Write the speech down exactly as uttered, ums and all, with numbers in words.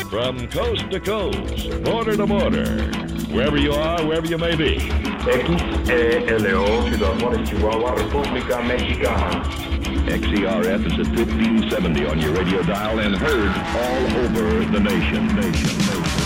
From coast to coast, border to border, wherever you are, wherever you may be. X E L O, Ciudad Juárez, Chihuahua, República Mexicana. X E R F is at fifteen seventy on your radio dial and heard all over the nation. nation, nation.